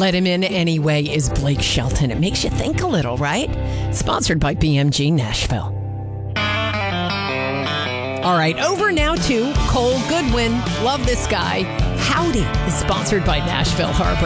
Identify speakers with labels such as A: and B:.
A: let him in anyway is Blake Shelton. It makes you think a little, right? Sponsored by BMG Nashville. All right, over now to Cole Goodwin. Love this guy. Howdy is sponsored by Nashville Harbor.